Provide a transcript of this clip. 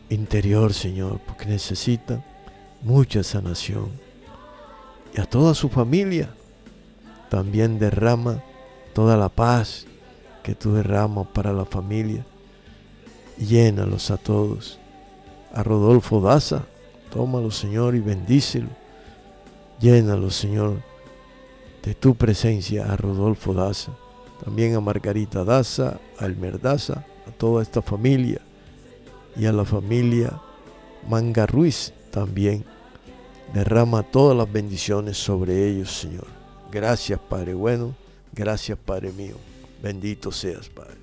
interior, Señor, porque necesitan mucha sanación. Y a toda su familia también derrama toda la paz que tú derramas para la familia. Llénalos a todos. A Rodolfo Daza, tómalo, Señor, y bendícelo. Llénalo, Señor, de tu presencia a Rodolfo Daza. También a Margarita Daza, a Elmer Daza, a toda esta familia. Y a la familia Manga Ruiz también. Derrama todas las bendiciones sobre ellos, Señor. Gracias, Padre bueno. Gracias, Padre mío. Bendito seas, Padre.